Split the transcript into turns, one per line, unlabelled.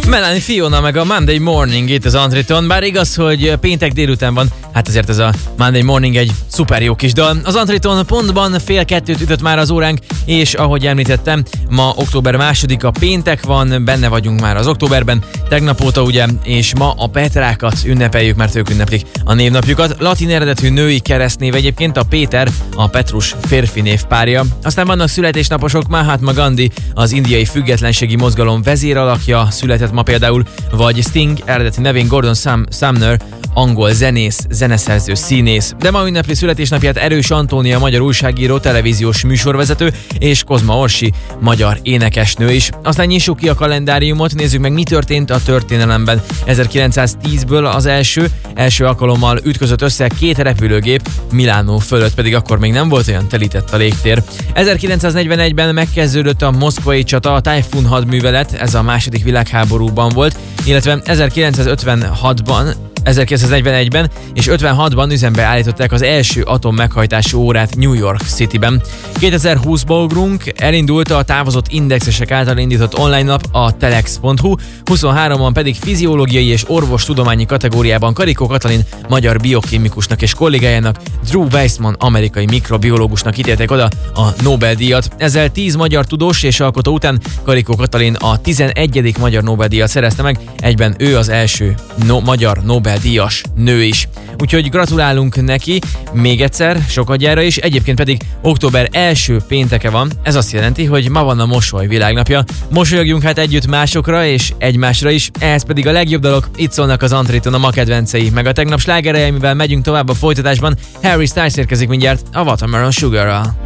Melanie Fiona meg a Monday Morning itt az Antriton, bár igaz, hogy péntek délután van, hát azért ez a Monday Morning egy szuper jó kis dal. Az Antriton pontban 1:30 ütött már az óránk, és ahogy említettem, ma október 2-a péntek van, benne vagyunk már az októberben, tegnap óta ugye, és ma a Petrákat ünnepeljük, mert ők ünneplik a névnapjukat. Latin eredetű női keresztnév egyébként a Péter, a Petrus férfi névpárja. Aztán vannak születésnaposok, Mahatma Gandhi, az indiai függetlenségi mozgalom vezéralakja született ma például, vagy Sting, eredeti nevén Gordon Sumner, angol zenész, zeneszerző, színész. De ma ünnepli születésnapját Erős Antónia, magyar újságíró, televíziós műsorvezető, és Kozma Orsi, magyar énekesnő is. Aztán nyissuk ki a kalendáriumot, nézzük meg, mi történt a történelemben. 1910-ből az első alkalommal ütközött össze 2 repülőgép, Milánó fölött, pedig akkor még nem volt olyan telített a légtér. 1941-ben megkezdődött a moszkvai csata, a Tájfun hadművelet, ez a második világháborúban volt, illetve 1941-ben és 56-ban üzembe állították az első atommeghajtású órát New York Cityben. 2020-ba ugrunk, elindult a távozott indexesek által indított online lap, a telex.hu, 23-ban pedig fiziológiai és orvostudományi kategóriában Karikó Katalin magyar biokémikusnak és kollégájának, Drew Weissman amerikai mikrobiológusnak ítélték oda a Nobel-díjat. Ezzel 10 magyar tudós és alkotó után Karikó Katalin a 11. magyar Nobel-díjat szerezte meg, egyben ő az első magyar Nobel-díjas nő is. Úgyhogy gratulálunk neki még egyszer, sokadjára is, egyébként pedig október 1. pénteke van, ez azt jelenti, hogy ma van a mosoly világnapja. Mosolyogjunk hát együtt másokra és egymásra is, ehhez pedig a legjobb dalok, itt szólnak az Antriton a ma kedvencei, meg a tegnap slágerei, amivel megyünk tovább a folytatásban. Harry Styles érkezik mindjárt a Watermelon Sugar-ral.